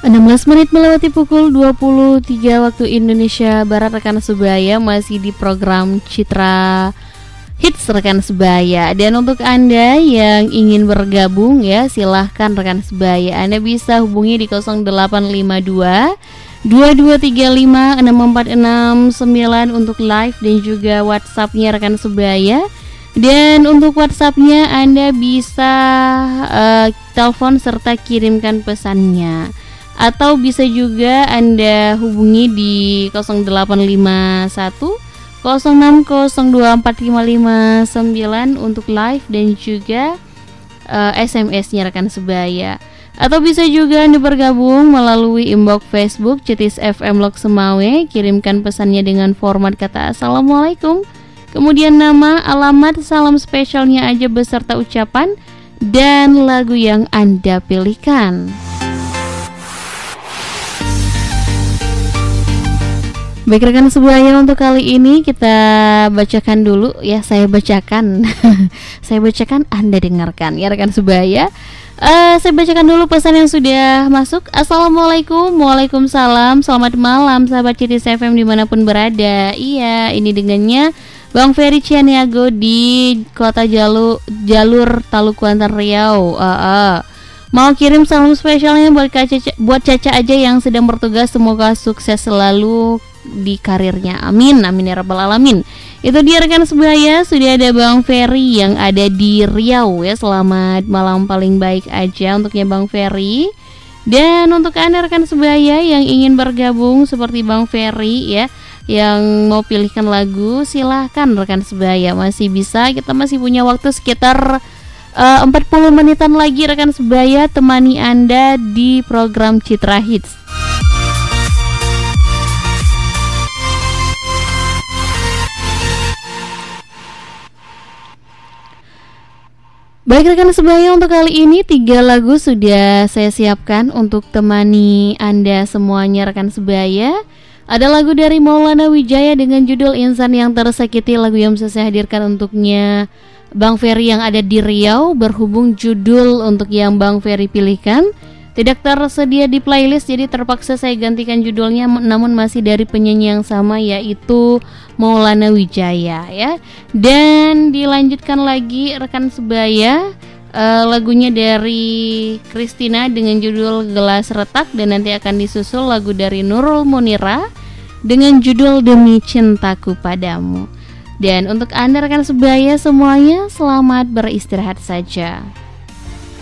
16 menit melewati pukul 23 waktu Indonesia Barat. Rekan sebaya masih di program Citra Hits rekan sebaya. Dan untuk Anda yang ingin bergabung ya, silahkan rekan sebaya. Anda bisa hubungi di 0852 2235 6469 untuk live dan juga WhatsApp-nya rekan sebaya. Dan untuk WhatsApp-nya Anda bisa telepon serta kirimkan pesannya. Atau bisa juga Anda hubungi di 0851 06024559 untuk live dan juga SMS-nya rekan sebaya. Atau bisa juga Anda bergabung melalui inbox Facebook Cetis FM Lok Semawe. Kirimkan pesannya dengan format kata Assalamualaikum, kemudian nama, alamat, salam spesialnya aja beserta ucapan dan lagu yang Anda pilihkan. Baik rekan sebaya, untuk kali ini kita bacakan dulu ya, saya bacakan saya bacakan, Anda dengarkan ya rekan sebaya. Saya bacakan dulu pesan yang sudah masuk. Assalamualaikum. Waalaikumsalam. Selamat malam sahabat Cetis FM dimanapun berada. Iya, ini dengannya Bang Ferry Cianiago di kota Jalur Talu Kuantan Riau. Mau kirim salam spesialnya buat Caca aja yang sedang bertugas. Semoga sukses selalu di karirnya. Amin, amin ya rabbal alamin. Itu dia rekan sebaya, sudah ada Bang Ferry yang ada di Riau ya. Selamat malam paling baik aja untuknya Bang Ferry. Dan untuk Anda rekan sebaya yang ingin bergabung seperti Bang Ferry ya, yang mau pilihkan lagu, silahkan rekan sebaya, masih bisa. Kita masih punya waktu sekitar 40 menitan lagi rekan sebaya, temani Anda di program Citra Hits. Baik rekan sebaya, untuk kali ini 3 lagu sudah saya siapkan untuk temani Anda semuanya rekan sebaya. Ada lagu dari Maulana Wijaya dengan judul Insan Yang Tersakiti, lagu yang bisa saya hadirkan untuknya Bang Ferry yang ada di Riau. Berhubung judul untuk yang Bang Ferry pilihkan tidak tersedia di playlist, jadi terpaksa saya gantikan judulnya, namun masih dari penyanyi yang sama, yaitu Maulana Wijaya ya. Dan dilanjutkan lagi rekan sebaya, lagunya dari Christina dengan judul Gelas Retak, dan nanti akan disusul lagu dari Nurul Munira dengan judul Demi Cintaku Padamu. Dan untuk Anda rekan sebaya semuanya, selamat beristirahat saja.